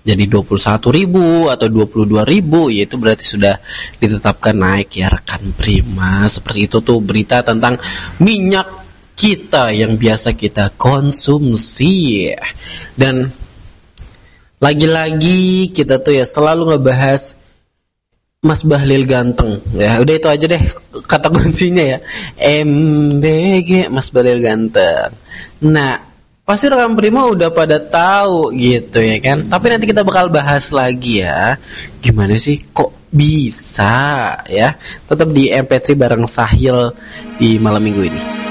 jadi 21.000 atau 22.000, yaitu berarti sudah ditetapkan naik ya rekan Prima. Seperti itu tuh berita tentang minyak kita yang biasa kita konsumsi. Dan lagi-lagi kita tuh ya selalu ngebahas Mas Bahlil ganteng. Ya udah itu aja deh kata kuncinya ya. MBG Mas Bahlil ganteng. Nah, pasti rekan Prima udah pada tahu gitu ya kan. Tapi nanti kita bakal bahas lagi ya. Gimana sih kok bisa ya? Tetap di MP3 bareng Sahil di malam minggu ini.